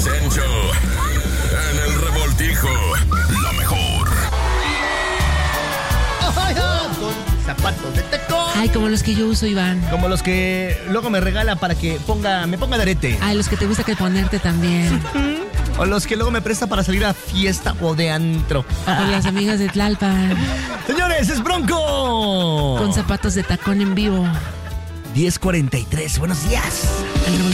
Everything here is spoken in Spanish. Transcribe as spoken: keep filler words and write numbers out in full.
Ascenso. En el revoltijo. Lo mejor. Con zapatos de tacón. Ay, como los que yo uso, Iván. Como los que luego me regala para que ponga, me ponga de arete. Ay, los que te gusta que ponerte también. O los que luego me presta para salir a fiesta o de antro. Con las amigas de Tlalpan. Señores, es Bronco. Con zapatos de tacón en vivo. diez cuarenta y tres, buenos días. El